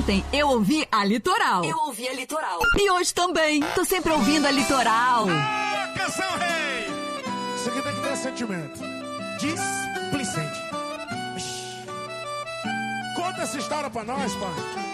Ontem eu ouvi a Litoral. E hoje também. Tô sempre ouvindo a Litoral. Ah, canção rei! Isso aqui tem que ter sentimento. Displicente. Conta essa história pra nós, pai.